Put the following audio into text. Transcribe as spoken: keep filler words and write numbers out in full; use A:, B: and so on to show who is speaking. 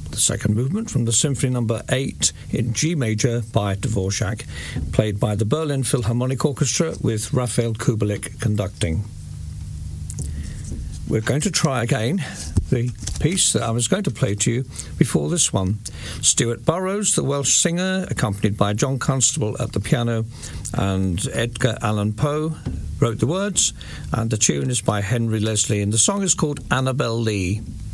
A: the second movement from the Symphony Number eight in G major by Dvorak, played by the Berlin Philharmonic Orchestra with Rafael Kubelik conducting. We're going to try again the piece that I was going to play to you before this one. Stuart Burrows, the Welsh singer, accompanied by John Constable at the piano, and Edgar Allan Poe wrote the words, and the tune is by Henry Leslie, and the song is called Annabel Lee.